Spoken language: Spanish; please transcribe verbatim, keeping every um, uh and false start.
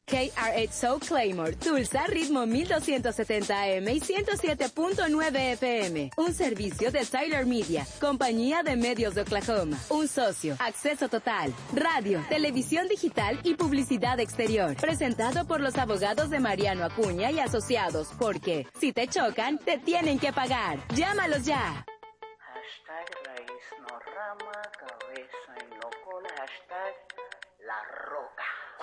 K R ocho Soul Claymore, Tulsa, ritmo mil doscientos setenta A M y ciento siete punto nueve F M. Un servicio de Tyler Media, compañía de medios de Oklahoma. Un socio, acceso total, radio, televisión digital y publicidad exterior. Presentado por los abogados de Mariano Acuña y Asociados, porque si te chocan, te tienen que pagar. Llámalos ya. Hashtag raíz no rama, cabeza y no cola. Hashtag la roca.